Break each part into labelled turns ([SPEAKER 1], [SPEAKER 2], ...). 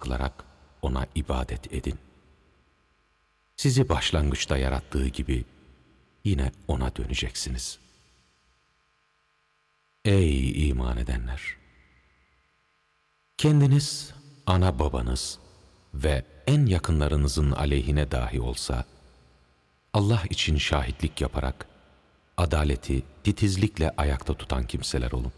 [SPEAKER 1] kılarak ona ibadet edin. Sizi başlangıçta yarattığı gibi yine ona döneceksiniz. Ey iman edenler! Kendiniz, ana babanız ve en yakınlarınızın aleyhine dahi olsa, Allah için şahitlik yaparak, adaleti titizlikle ayakta tutan kimseler olun.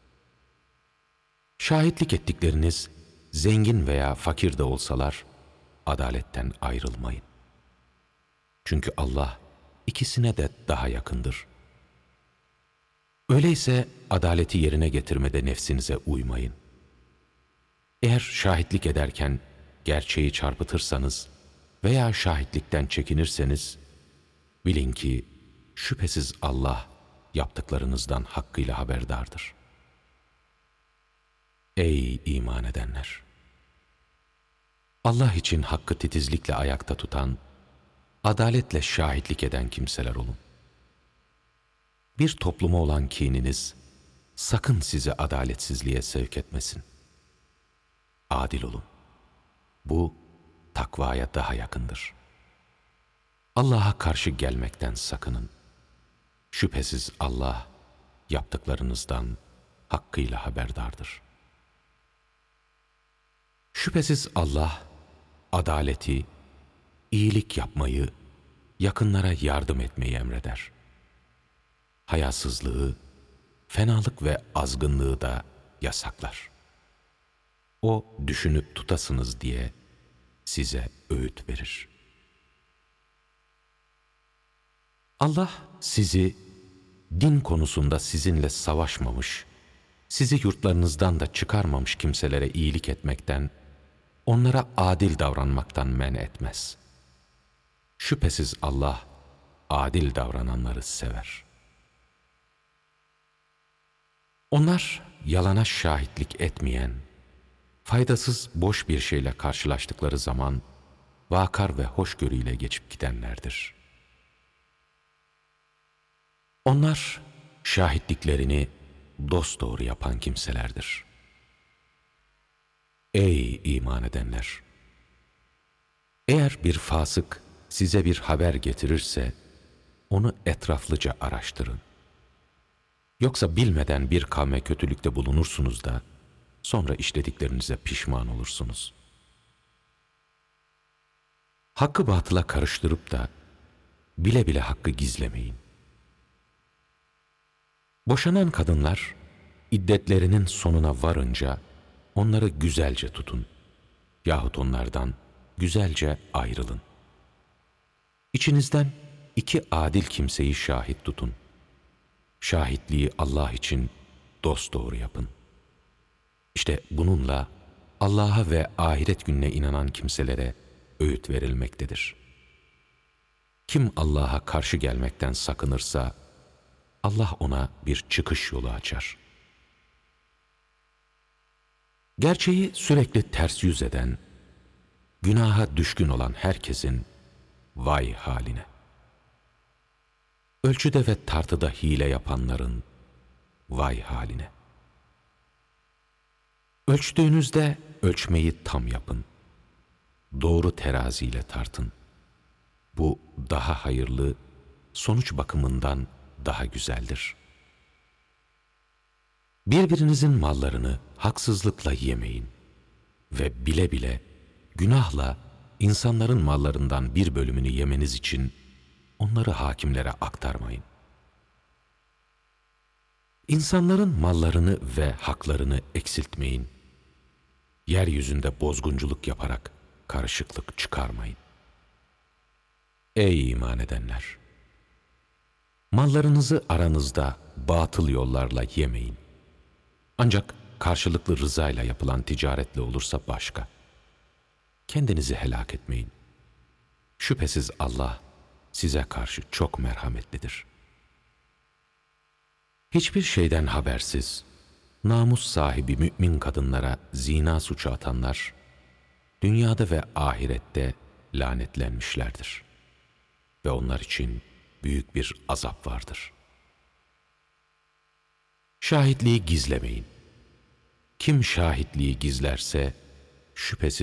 [SPEAKER 1] Şahitlik ettikleriniz, zengin veya fakir de olsalar, adaletten ayrılmayın. Çünkü Allah ikisine de daha yakındır. Öyleyse adaleti yerine getirmede nefsinize uymayın. Eğer şahitlik ederken gerçeği çarpıtırsanız veya şahitlikten çekinirseniz, bilin ki şüphesiz Allah yaptıklarınızdan hakkıyla haberdardır. Ey iman edenler! Allah için hakkı titizlikle ayakta tutan, adaletle şahitlik eden kimseler olun. Bir topluma olan kininiz sakın sizi adaletsizliğe sevk etmesin. Adil olun. Bu takvaya daha yakındır. Allah'a karşı gelmekten sakının. Şüphesiz Allah yaptıklarınızdan hakkıyla haberdardır. Şüphesiz Allah adaleti, iyilik yapmayı, yakınlara yardım etmeyi emreder. Hayasızlığı, fenalık ve azgınlığı da yasaklar. O düşünüp tutasınız diye size öğüt verir. Allah sizi din konusunda sizinle savaşmamış, sizi yurtlarınızdan da çıkarmamış kimselere iyilik etmekten, onlara adil davranmaktan men etmez. Şüphesiz Allah adil davrananları sever. Onlar yalana şahitlik etmeyen, faydasız boş bir şeyle karşılaştıkları zaman vakar ve hoşgörüyle geçip gidenlerdir. Onlar şahitliklerini dosdoğru yapan kimselerdir. Ey iman edenler! Eğer bir fasık size bir haber getirirse, onu etraflıca araştırın. Yoksa bilmeden bir kavme kötülükte bulunursunuz da, sonra işlediklerinize pişman olursunuz. Hakkı batıla karıştırıp da, bile bile hakkı gizlemeyin. Boşanan kadınlar, iddetlerinin sonuna varınca, onları güzelce tutun. Yahut onlardan güzelce ayrılın. İçinizden 2 adil kimseyi şahit tutun. Şahitliği Allah için dosdoğru yapın. İşte bununla Allah'a ve ahiret gününe inanan kimselere öğüt verilmektedir. Kim Allah'a karşı gelmekten sakınırsa, Allah ona bir çıkış yolu açar. Gerçeği sürekli ters yüz eden, günaha düşkün olan herkesin vay haline. Ölçüde ve tartıda hile yapanların vay haline. Ölçtüğünüzde ölçmeyi tam yapın. Doğru teraziyle tartın. Bu daha hayırlı, sonuç bakımından daha güzeldir. Birbirinizin mallarını haksızlıkla yemeyin ve bile bile günahla insanların mallarından bir bölümünü yemeniz için onları hakimlere aktarmayın. İnsanların mallarını ve haklarını eksiltmeyin. Yeryüzünde bozgunculuk yaparak karışıklık çıkarmayın. Ey iman edenler! Mallarınızı aranızda batıl yollarla yemeyin. Ancak karşılıklı rızayla yapılan ticaretle olursa başka. Kendinizi helak etmeyin. Şüphesiz Allah size karşı çok merhametlidir. Hiçbir şeyden habersiz, namus sahibi mümin kadınlara zina suçu atanlar, dünyada ve ahirette lanetlenmişlerdir. Ve onlar için büyük bir azap vardır. Şahitliği gizlemeyin. Kim şahitliği gizlerse, şüphesiz